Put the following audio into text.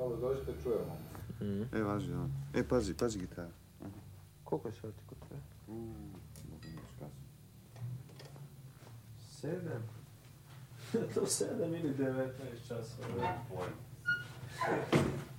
Dobro, dođite, čujemo. E, važi, da. E, pazi gitara. Koliko je sati kod tebe? Mogu neći kasno. 7? To 7 ili 19 časova. Pojma.